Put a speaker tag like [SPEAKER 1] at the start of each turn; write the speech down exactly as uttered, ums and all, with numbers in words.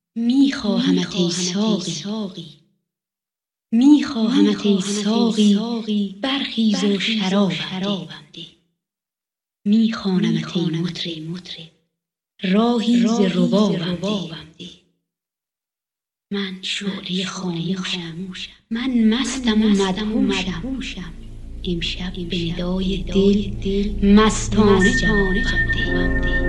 [SPEAKER 1] می خواهمت ای ساقی، می خواهمت ای ساقی، برخیز و شرابم ده. می خوانمت ای مطرب، راهی ز ربابم ده. من شعله خاموشم، من مستم و مدهوشم، امشب به ندای دل مستانه جوابم ده.